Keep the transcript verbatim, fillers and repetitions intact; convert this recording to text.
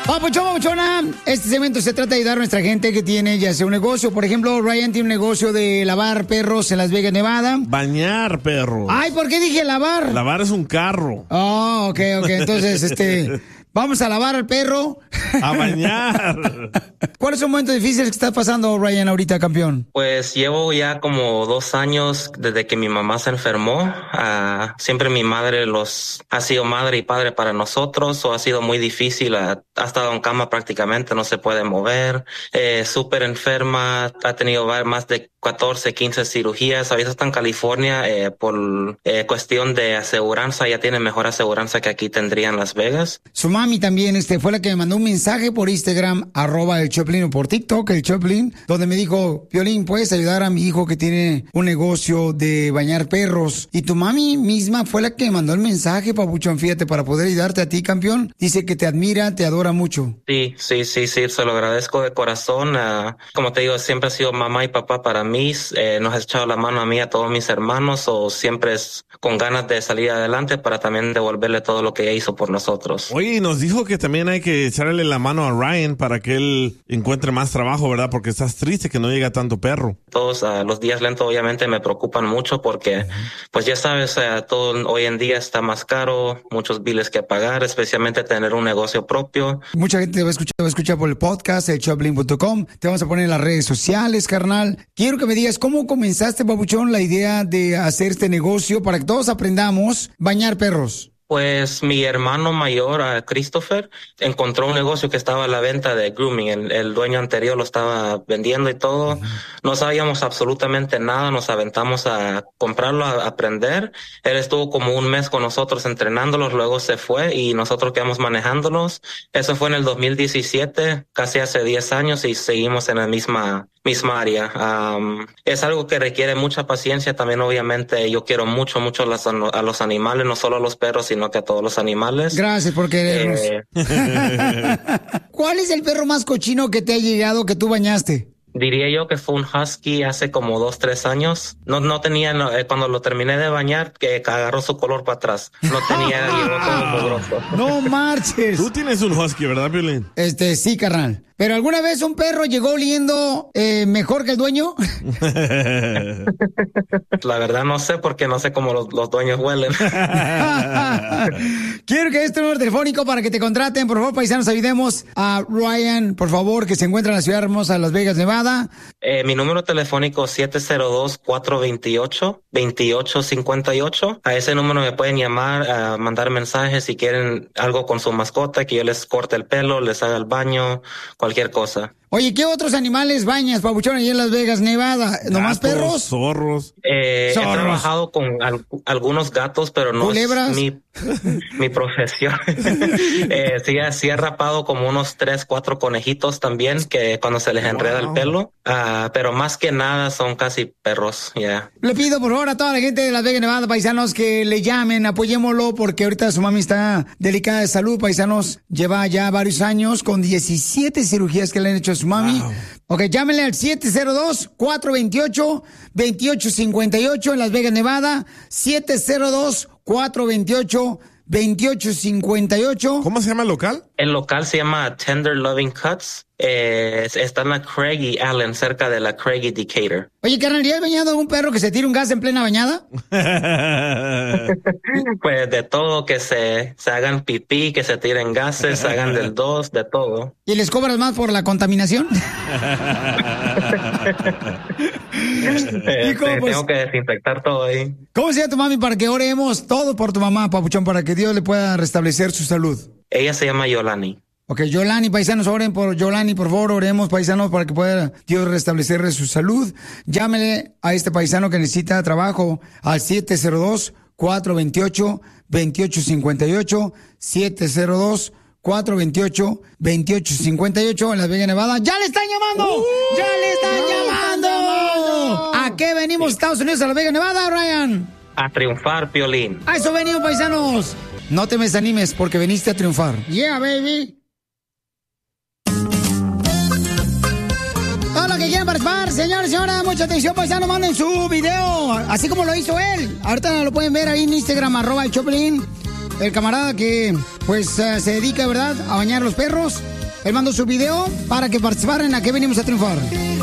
Papuchón, papuchona, este segmento se trata de ayudar a nuestra gente que tiene ya sea un negocio. Por ejemplo, Ryan tiene un negocio de lavar perros en Las Vegas, Nevada. Bañar perros. Ay, ¿por qué dije lavar? Lavar es un carro. Oh, ok, ok. Entonces, este, vamos a lavar al perro. A bañar. ¿Cuál es un momento difícil que está pasando, Ryan, ahorita, campeón? Pues llevo ya como dos años desde que mi mamá se enfermó. Uh, siempre mi madre los ha sido madre y padre para nosotros, o ha sido muy difícil. Uh, ha estado en cama prácticamente, no se puede mover. Eh, súper enferma, ha tenido más de catorce, quince cirugías. Ahorita está en California eh, por eh, cuestión de aseguranza. Ya tiene mejor aseguranza que aquí tendría en Las Vegas. Su mami también este, fue la que me mandó un mensaje por Instagram, arroba el Choplin, o por TikTok, el Choplin, donde me dijo, Piolín, ¿puedes ayudar a mi hijo que tiene un negocio de bañar perros? Y tu mami misma fue la que me mandó el mensaje, papuchón, fíjate, para poder ayudarte a ti, campeón. Dice que te admira, te adora mucho. Sí, sí, sí, sí, se lo agradezco de corazón. Uh, como te digo, siempre ha sido mamá y papá para mí. Eh, nos ha echado la mano a mí, a todos mis hermanos, o siempre es con ganas de salir adelante para también devolverle todo lo que ella hizo por nosotros. Oye, y nos dijo que también hay que echarle la mano a Ryan para que él encuentre más trabajo, ¿verdad? Porque estás triste que no llega tanto perro. Todos uh, los días lentos obviamente me preocupan mucho porque, uh-huh. pues ya sabes, uh, todo hoy en día está más caro, muchos biles que pagar, especialmente tener un negocio propio. Mucha gente te va a escuchar, te va a escuchar por el podcast, el choplin punto com. Te vamos a poner en las redes sociales, carnal. Quiero que me digas cómo comenzaste, papuchón, la idea de hacer este negocio para que todos aprendamos a bañar perros. Pues mi hermano mayor, uh, Christopher, encontró un negocio que estaba a la venta de grooming. El, el dueño anterior lo estaba vendiendo y todo. Uh-huh. No sabíamos absolutamente nada. Nos aventamos a comprarlo, a aprender. Él estuvo como un mes con nosotros entrenándolos, luego se fue y nosotros quedamos manejándolos. Eso fue en el dos mil diecisiete, casi hace diez años, y seguimos en la misma misma área. Um, es algo que requiere mucha paciencia. También, obviamente, yo quiero mucho, mucho a los, a los animales, no solo a los perros, sino que a todos los animales. Gracias por querernos. Eh... ¿Cuál es el perro más cochino que te ha llegado que tú bañaste? Diría yo que fue un husky hace como dos, tres años. No, no tenía, no, eh, cuando lo terminé de bañar, que agarró su color para atrás. No tenía, llegó todo mugroso. No marches. Tú tienes un husky, ¿verdad, Piolín? Este, sí, carnal. ¿Pero alguna vez un perro llegó oliendo eh, mejor que el dueño? La verdad no sé, porque no sé cómo los, los dueños huelen. Quiero que este número telefónico para que te contraten. Por favor, paisanos, ayudemos a Ryan, por favor, que se encuentra en la ciudad hermosa de Las Vegas, Nevada. Eh, mi número telefónico siete cero dos, cuatro dos ocho, dos ocho cinco ocho. A ese número me pueden llamar, a mandar mensajes si quieren algo con su mascota, que yo les corte el pelo, les haga el baño, cualquier cosa. Oye, ¿qué otros animales bañas, papuchón, allí en Las Vegas, Nevada? ¿Nomás gatos, perros? Zorros. Eh, zorros. He trabajado con al, algunos gatos, pero no ¿culebras? Es mi, mi profesión. eh, sí, sí he rapado como unos tres, cuatro conejitos también, que cuando se les enreda wow. el pelo. Uh, pero más que nada son casi perros, ya. Yeah. Le pido, por favor, a toda la gente de Las Vegas, Nevada, paisanos, que le llamen, apoyémoslo, porque ahorita su mami está delicada de salud, paisanos. Lleva ya varios años con diecisiete cirugías que le han hecho a su mami. Wow. Ok, llámenle al siete cero dos, cuatro dos ocho, dos ocho cinco ocho en Las Vegas, Nevada. siete cero dos, cuatro dos ocho, dos ocho cinco ocho. ¿Cómo se llama el local? El local se llama Tender Loving Cuts. Eh, está en la Craig y Allen, cerca de la Craig y Decatur. Oye, carnal, ¿ya has bañado a algún perro que se tire un gas en plena bañada? Pues de todo, que se, se hagan pipí, que se tiren gases, se hagan del dos, de todo. ¿Y les cobras más por la contaminación? eh, ¿Y cómo, pues, tengo que desinfectar todo ahí. ¿Cómo se llama tu mami para que oremos todo por tu mamá, papuchón, para que Dios le pueda restablecer su salud? Ella se llama Yolani. Ok, Yolani, paisanos, oren por Yolani, por favor, oremos, paisanos, para que pueda Dios restablecerle su salud. Llámele a este paisano que necesita trabajo al siete cero dos, cuatro dos ocho, dos ocho cinco ocho, siete cero dos, cuatro dos ocho, dos ocho cinco ocho en Las Vegas, Nevada. ¡Ya le están llamando! Uh, ¡Ya le están no, llamando! llamando! ¿A qué venimos, Estados Unidos, a Las Vegas, Nevada, Ryan? A triunfar, Piolín. A eso venimos, paisanos. No te me desanimes porque veniste a triunfar. Yeah, baby. Todo lo que quieran participar, señores, señora, mucha atención, paisano, manden su video, así como lo hizo él. Ahorita lo pueden ver ahí en Instagram, arroba el Choplin. el camarada que pues uh, se dedica, ¿verdad?, a bañar los perros. Él mandó su video para que participaran. ¿A qué venimos a triunfar?